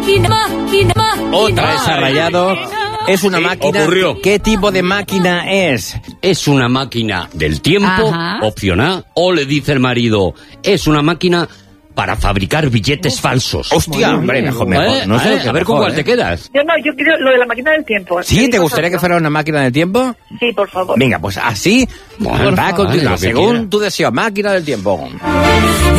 Otra vez ha rayado. Es una máquina. Ocurrió. ¿Qué tipo de máquina es? ¿Es una máquina del tiempo? Ajá. Opción A. O le dice el marido, es una máquina para fabricar billetes falsos. Hostia, hombre, mejor. No sé a ver con cuál te quedas. Yo quiero lo de la máquina del tiempo. ¿Sí? ¿Te gustaría que fuera una máquina del tiempo? Sí, por favor. Venga, pues así Bueno, va a continuar. lo que Según quiera. tu deseo, máquina del tiempo.